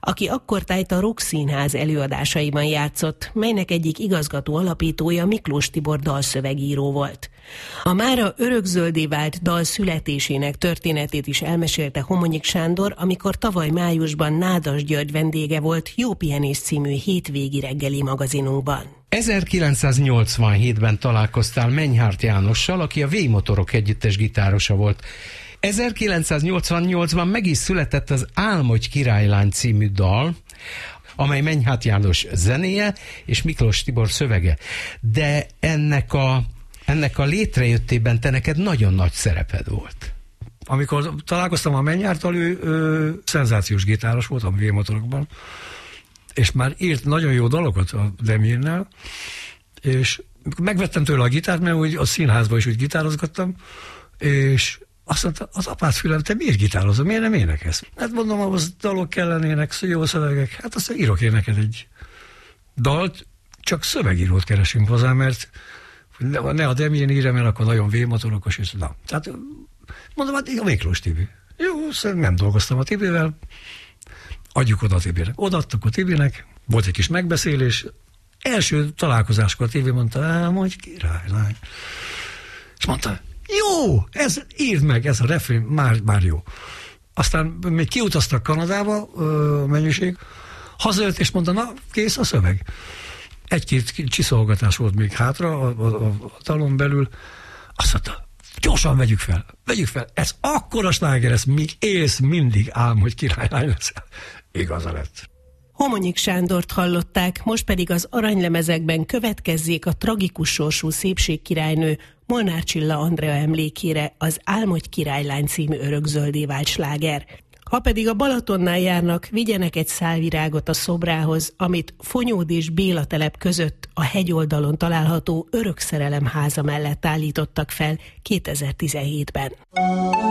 aki akkortájt a Rock Színház előadásaiban játszott, melynek egyik igazgató alapítója Miklós Tibor dalszövegíró volt. A mára örökzöldé vált dal születésének történetét is elmesélte Homonyik Sándor, amikor tavaly májusban Nádas György vendége volt Jó pihenés című hétvégi reggeli magazinunkban. 1987-ben találkoztál Menyhárt Jánossal, aki a V-motorok együttes gitárosa volt. 1988-ban meg is született az Álmodj királylány című dal, amely Menyhárt János zenéje és Miklós Tibor szövege. De ennek a létrejöttében te neked nagyon nagy szereped volt. Amikor találkoztam a Menyhárttal, ő szenzációs gitáros volt a V-motorokban, és már írt nagyon jó dalokat a Demirnel, és megvettem tőle a gitárt, mert úgy a színházban is úgy gitározgattam, és azt mondta, az apád fülem, te miért gitározol, miért nem énekelsz? Hát mondom, ahhoz dalok kellenének, jó szövegek, hát azt írok én neked egy dalt, csak szövegírót keresünk hozzá, mert ne a Demir írja, mert akkor nagyon V-motorokos, és na. Tehát mondom, hát a Miklós Tibi. Jó, nem dolgoztam a Tibivel, adjuk oda a Tibinek. Odaadtuk a Tibinek, volt egy kis megbeszélés, első találkozáskor a Tibi mondta, Álmodj királylány. És mondta, jó, írd meg, ez a refrén, már jó. Aztán még kiutaztak Kanadába, a mennyiség, hazajött és mondta, na, kész a szöveg. Egy-két csiszolgatás volt még hátra a dalon belül. Azt mondta, gyorsan vegyük fel, ez akkora sláger, ez még élsz, mindig álmodj királylány leszel. Igaza lett. Homonyik Sándort hallották, most pedig az aranylemezekben következzék a tragikus sorsú szépségkirálynő Molnár Csilla Andrea emlékére az Álmodj királylány című örökzöldé vált sláger. Ha pedig a Balatonnál járnak, vigyenek egy szál virágot a szobrához, amit Fonyód és Béla telep között a hegyoldalon található Örökszerelem háza mellett állítottak fel 2017-ben.